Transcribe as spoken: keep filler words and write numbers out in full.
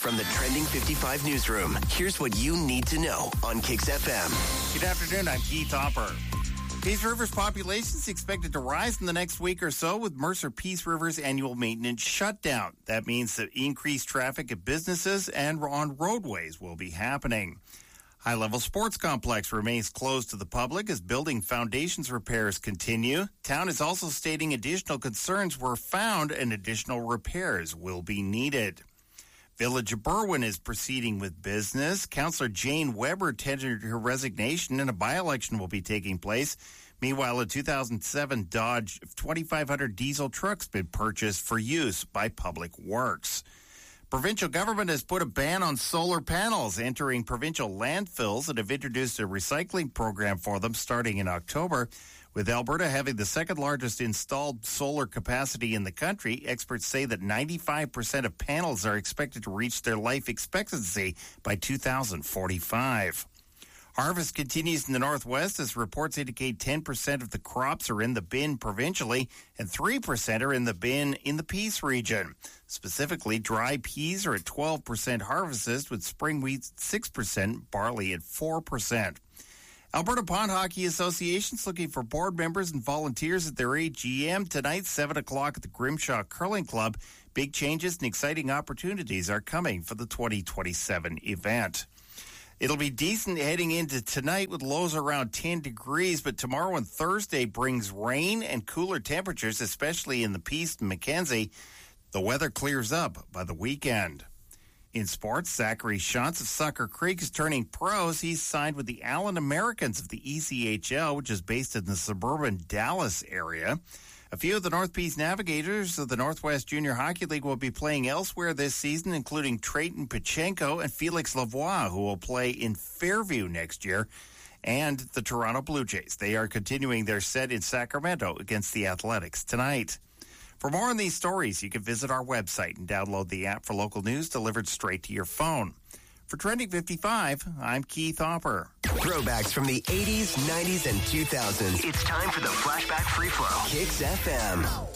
From the Trending fifty-five newsroom, here's what you need to know on Kix F M. Good afternoon, I'm Keith Hopper. Peace River's population is expected to rise in the next week or so with Mercer Peace River's annual maintenance shutdown. That means that increased traffic at businesses and on roadways will be happening. High-level sports complex remains closed to the public as building foundations repairs continue. Town is also stating additional concerns were found and additional repairs will be needed. Village of Berwyn is proceeding with business. Councillor Jane Weber tendered her resignation and a by-election will be taking place. Meanwhile, a two thousand seven Dodge twenty-five hundred diesel truck's been purchased for use by Public Works. Provincial government has put a ban on solar panels entering provincial landfills and have introduced a recycling program for them starting in October. With Alberta having the second largest installed solar capacity in the country, experts say that ninety-five percent of panels are expected to reach their life expectancy by two thousand forty-five. Harvest continues in the Northwest as reports indicate ten percent of the crops are in the bin provincially and three percent are in the bin in the Peace region. Specifically, dry peas are at twelve percent harvested with spring wheat six percent, barley at four percent. Alberta Pond Hockey Association's looking for board members and volunteers at their A G M tonight, seven o'clock at the Grimshaw Curling Club. Big changes and exciting opportunities are coming for the twenty twenty-seven event. It'll be decent heading into tonight with lows around ten degrees, but tomorrow and Thursday brings rain and cooler temperatures, especially in the Peace and Mackenzie. The weather clears up by the weekend. In sports, Zachary Shantz of Sucker Creek is turning pros. He's signed with the Allen Americans of the E C H L, which is based in the suburban Dallas area. A few of the North Peace Navigators of the Northwest Junior Hockey League will be playing elsewhere this season, including Trayton Pachenko and Felix Lavoie, who will play in Fairview next year, and the Toronto Blue Jays. They are continuing their set in Sacramento against the Athletics tonight. For more on these stories, you can visit our website and download the app for local news delivered straight to your phone. For Trending fifty-five, I'm Keith Hopper. Throwbacks from the eighties, nineties, and two thousands. It's time for the Flashback Free Flow. Kix F M.